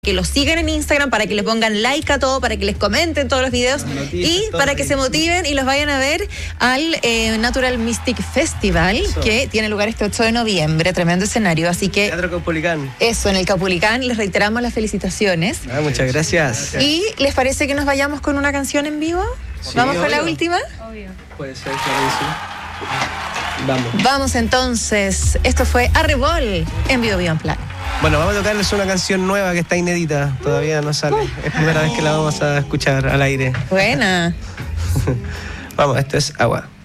que los sigan en Instagram, para que le pongan like a todo, para que les comenten todos los videos y para que se motiven y los vayan a ver al Natural Mystic Festival, que tiene lugar este 8 de noviembre, tremendo escenario, así que... Teatro Caupolicán. Eso, en el Caupolicán, les reiteramos las felicitaciones. Muchas gracias. ¿Y les parece que nos vayamos con una canción en vivo? Sí, ¿vamos con la última? Obvio. Puede ser, clarísimo. Vamos. Vamos entonces, esto fue Arrebol en Vivo Vivo en Plan. Bueno, vamos a tocarles una canción nueva que está inédita, todavía no sale. Es primera vez que la vamos a escuchar al aire. Buena. Vamos, esto es Agua.